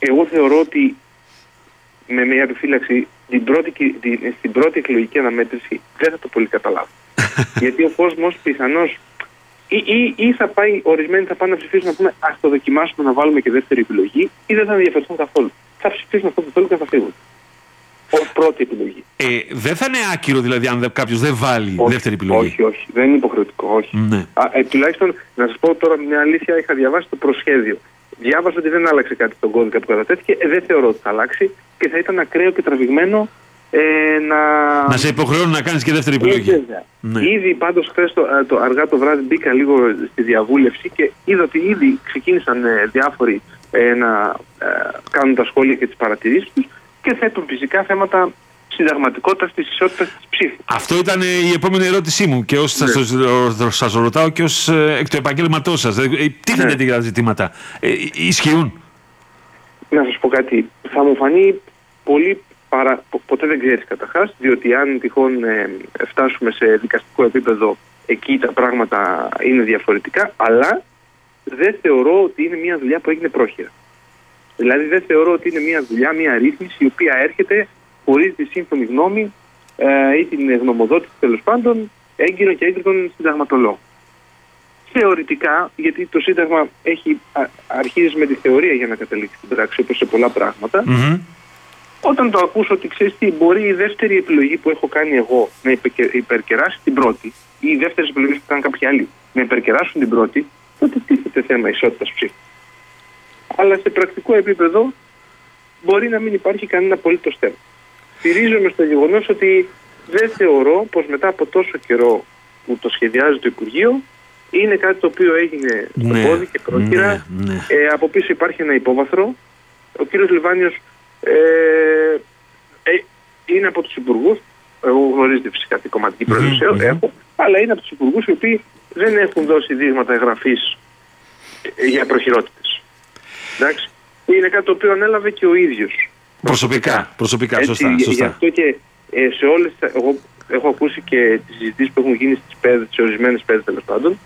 Εγώ θεωρώ ότι με μια επιφύλαξη στην πρώτη εκλογική αναμέτρηση δεν θα το πολύ καταλάβω. Γιατί ο κόσμος πιθανώς ή θα πάει, ορισμένοι θα πάνε να ψηφίσουν να πούμε ας το δοκιμάσουμε να βάλουμε και δεύτερη επιλογή, ή δεν θα ενδιαφερθούν καθόλου. Θα ψηφίσουν αυτό που θέλουν και θα φύγουν. Ως πρώτη επιλογή. Δεν θα είναι άκυρο δηλαδή αν κάποιος δεν βάλει δεύτερη επιλογή? Όχι. Δεν είναι υποχρεωτικό. Όχι. Ναι. Τουλάχιστον να σας πω τώρα μια αλήθεια, είχα διαβάσει το προσχέδιο. Διάβασα ότι δεν άλλαξε κάτι στον κώδικα που κατατέθηκε. Δεν θεωρώ ότι θα αλλάξει και θα ήταν ακραίο και τραβηγμένο να σε υποχρεώνουν να κάνεις και δεύτερη επιλογή. Ναι. Ήδη πάντως χθες αργά το βράδυ μπήκα λίγο στη διαβούλευση και είδα ότι ήδη ξεκίνησαν διάφοροι να κάνουν τα σχόλια και τις παρατηρήσεις τους και θέτουν φυσικά θέματα συνταγματικότητας της ισότητας της ψήφου. Αυτό ήταν η επόμενη ερώτησή μου και σας ρωτάω και ως εκ του επαγγέλματός σας. Τι θέλετε για τα ζητήματα? Ισχύουν? Να σας πω κάτι. Θα μου φανεί πολύ ποτέ δεν ξέρεις καταρχάς, διότι αν τυχόν φτάσουμε σε δικαστικό επίπεδο, εκεί τα πράγματα είναι διαφορετικά, αλλά δεν θεωρώ ότι είναι μια δουλειά που έγινε πρόχειρα. Δηλαδή δεν θεωρώ ότι είναι μια δουλειά, μια ρύθμιση η οποία έρχεται χωρίς τη σύμφωνη γνώμη ή την γνωμοδότηση τέλος πάντων έγκυρων και έγκριτων συνταγματολόγων. Θεωρητικά, γιατί το Σύνταγμα αρχίζει με τη θεωρία για να καταλήξει στην πράξη, όπως σε πολλά πράγματα, όταν το ακούσω ότι ξέρεις τι, μπορεί η δεύτερη επιλογή που έχω κάνει εγώ να υπερκεράσει την πρώτη, ή οι δεύτερες επιλογές που κάνουν κάποιοι άλλοι να υπερκεράσουν την πρώτη, τότε τίθεται θέμα ισότητας ψήφου. Αλλά σε πρακτικό επίπεδο μπορεί να μην υπάρχει κανένα απολύτως θέμα. Στηρίζομαι στο γεγονός ότι δεν θεωρώ πως μετά από τόσο καιρό που το σχεδιάζει το Υπουργείο, είναι κάτι το οποίο έγινε στο πόδι και πρόχειρα. Από πίσω υπάρχει ένα υπόβαθρο. Ο κύριος Λιβάνιος είναι από τους υπουργούς, εγώ γνωρίζετε φυσικά τι κομματική προέλευση έχω, αλλά είναι από τους υπουργούς οι οποίοι δεν έχουν δώσει δείγματα εγγραφής για προχειρότητες. Εντάξει. Είναι κάτι το οποίο ανέλαβε και ο ίδιος. Προσωπικά, σωστά. Γι' αυτό και σε όλες, εγώ έχω ακούσει και τις συζητήσεις που έχουν γίνει στις ΠΕΔ, σε ορισμένες ΠΕΔ τέλος πάντων,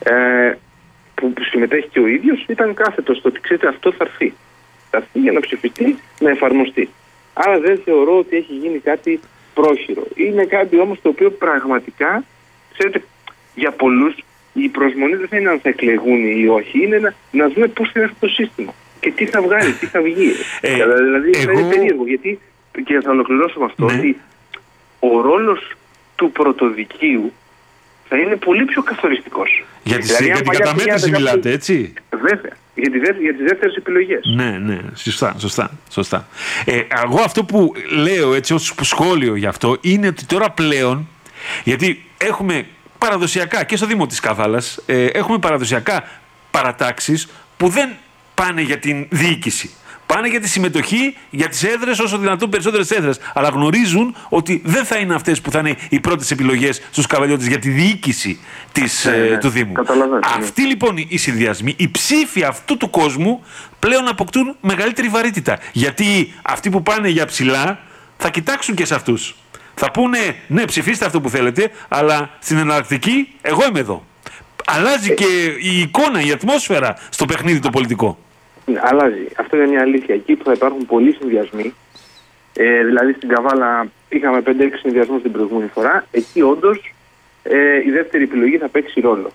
που συμμετέχει και ο ίδιος, ήταν κάθετος στο ότι ξέρετε αυτό θα έρθει. Θα έρθει για να ψηφιστεί, να εφαρμοστεί. Άρα δεν θεωρώ ότι έχει γίνει κάτι πρόχειρο. Είναι κάτι όμως το οποίο πραγματικά, ξέρετε, για πολλούς η προσμονή δεν θα είναι αν θα εκλεγούν ή όχι, είναι να δούμε πώς θα είναι αυτό το σύστημα και τι θα βγάλει, τι θα βγει. Δηλαδή είναι περίεργο, γιατί, και θα ολοκληρώσω με αυτό, ότι ο ρόλος του πρωτοδικείου θα είναι πολύ πιο καθοριστικός. Για την καταμέτρηση μιλάτε, έτσι? Βέβαια. Για τις δεύτερες επιλογές. Ναι. Σωστά. Εγώ αυτό που λέω έτσι ως σχόλιο γι' αυτό είναι ότι τώρα πλέον, γιατί έχουμε παραδοσιακά και στο Δήμο της Καβάλας, έχουμε παραδοσιακά παρατάξεις που δεν πάνε για την διοίκηση. Πάνε για τη συμμετοχή, για τις έδρες, όσο δυνατόν περισσότερες έδρες. Αλλά γνωρίζουν ότι δεν θα είναι αυτές που θα είναι οι πρώτες επιλογές στους καβαλιώτες για τη διοίκηση του Δήμου. Αυτοί λοιπόν οι συνδυασμοί, οι ψήφοι αυτού του κόσμου πλέον αποκτούν μεγαλύτερη βαρύτητα. Γιατί αυτοί που πάνε για ψηλά θα κοιτάξουν και σε αυτούς. Θα πούνε ναι, ψηφίστε αυτό που θέλετε, αλλά στην εναλλακτική εγώ είμαι εδώ. Αλλάζει και η εικόνα, η ατμόσφαιρα στο παιχνίδι το πολιτικό. Αλλάζει. Αυτό είναι μια αλήθεια. Εκεί που θα υπάρχουν πολλοί συνδυασμοί, δηλαδή στην Καβάλα είχαμε 5-6 συνδυασμούς την προηγούμενη φορά, εκεί όντως η δεύτερη επιλογή θα παίξει ρόλο.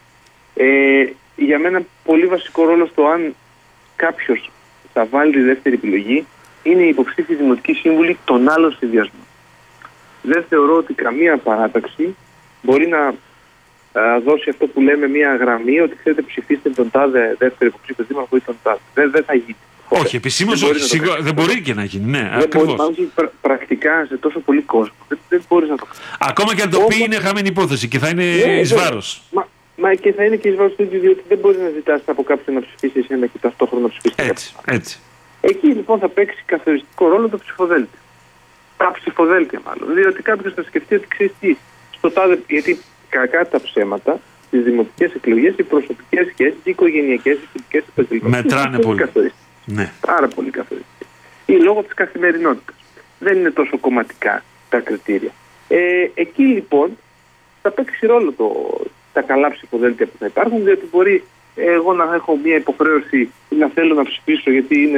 Για μένα πολύ βασικό ρόλο στο αν κάποιος θα βάλει τη δεύτερη επιλογή είναι οι υποψήφιοι δημοτικοί σύμβουλοι των άλλων συνδυασμών. Δεν θεωρώ ότι καμία παράταξη μπορεί να δώσει αυτό που λέμε μια γραμμή ότι ξέρετε ψηφίστε τον τάδε δεύτερο υποψήφιο δήμαρχο ή τον τάδε. Δεν θα γίνει. Όχι, επισήμως δεν μπορεί και να γίνει. Ναι, ακριβώς. Πρακτικά σε τόσο πολύ κόσμο. Δεν μπορείς να το κάνεις. Ακόμα και αν το πει είναι χαμένη υπόθεση και θα είναι εις βάρος. Μα και θα είναι και εις βάρος του ίδιου, διότι δεν μπορείς να ζητάς από κάποιον να ψηφίσει εσένα και ταυτόχρονα να ψηφίσει. Έτσι. Εκεί λοιπόν θα παίξει καθοριστικό ρόλο το ψηφοδέλτιο. Τα ψηφοδέλτια μάλλον. Διότι κάποιος θα σκεφτεί ότι ξέρει τι, στο τάδε, γιατί κακά τα ψέματα, στις δημοτικές εκλογές, οι προσωπικές σχέσεις, οι οικογενειακές, οι φοιτικές επαγγελματικές. Μετράνε πολύ. Ναι. Πάρα πολύ καθοριστικές. Ή λόγω της καθημερινότητας. Δεν είναι τόσο κομματικά τα κριτήρια. Εκεί λοιπόν θα παίξει ρόλο τα καλά ψηφοδέλτια που θα υπάρχουν, διότι μπορεί εγώ να έχω μια υποχρέωση να θέλω να ψηφίσω γιατί είναι